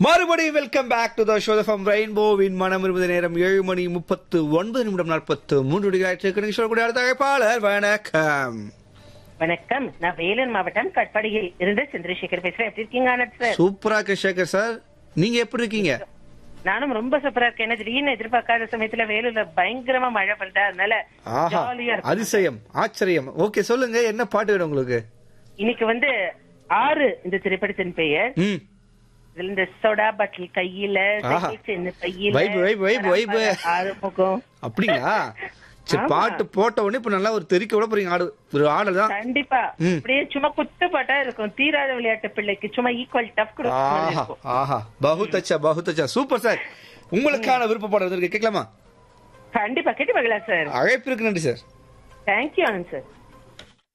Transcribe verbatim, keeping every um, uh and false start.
மறுபடியும் welcome back to the show from ரெயின்போவின் மனம் இருபது நேரம் ஏழு மணி முப்பத்து ஒன்பது நிமிடம் நாற்பத்து மூன்று டிகிரி சொல்லக்கூடிய அடுத்த அழைப்பாளர். வணக்கம். வணக்கம், நான் வேலூர் மாவட்டம் கட்பாடியில் இருந்து சந்திரசேகர் பேசுறேன். எப்படி இருக்கீங்க ஆனந்த் சார்? சூப்பரா இருக்கு சேகர் சார், நீங்க எப்படி இருக்கீங்க? நானும் ரொம்ப சூப்பரா இருக்கேன். என்ன திடீர்னு எதிர்பார்க்காத சமயத்துல வேலூர்ல பயங்கரமா மழை பண்றா, அதனால ஜாலியா இருக்கு. அதிசயம், ஆச்சரியம். ஓகே, சொல்லுங்க, என்ன பாட்டு வேணும் உங்களுக்கு? இன்னைக்கு வந்து ஆறு இந்த திரைப்படத்தின் பெயர். இதுல இந்த சோடா பாட்டில் கையில ஆறுமுகம் அப்படிங்களா? சரி, பாட்டு போட்ட உடனே இப்ப நல்லா ஒரு தெறிக்க விட போறீங்க. ஆடு ஒரு ஆடல் தான் கண்டிப்பா. அப்படியே சும்மா குத்து பாட்டா இருக்கும். தீராத விளையாட்டு பிள்ளைக்கு சும்மா ஈக்குவல் டஃப் கொடுக்கும். ஆஹா, பகுத் அச்சா பகுத் அச்சா, சூப்பர் சார். உங்களுக்கான விருப்பப்பாடு இருக்கு, கேட்கலாமா? கண்டிப்பா கேட்டு பார்க்கலாம் சார். அழைப்பிற்கு நன்றி சார். Thank you Anand sir.